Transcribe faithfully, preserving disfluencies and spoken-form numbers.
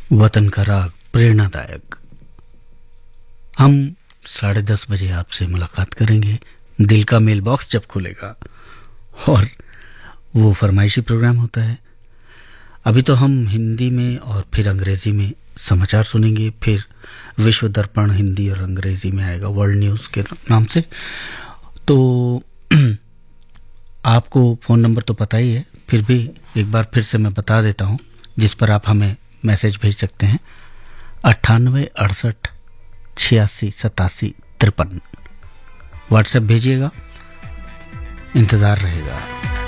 वतन का राग प्रेरणादायक। हम साढ़े दस बजे आपसे मुलाकात करेंगे, दिल का मेल बॉक्स जब खुलेगा, और वो फरमाइशी प्रोग्राम होता है। अभी तो हम हिंदी में और फिर अंग्रेजी में समाचार सुनेंगे, फिर विश्व दर्पण हिंदी और अंग्रेजी में आएगा, वर्ल्ड न्यूज़ के नाम से। तो आपको फ़ोन नंबर तो पता ही है, फिर भी एक बार फिर से मैं बता देता हूँ, जिस पर आप हमें मैसेज भेज सकते हैं। अट्ठानवे अड़सठ छियासी सतासी तिरपन व्हाट्सएप भेजिएगा, इंतज़ार रहेगा।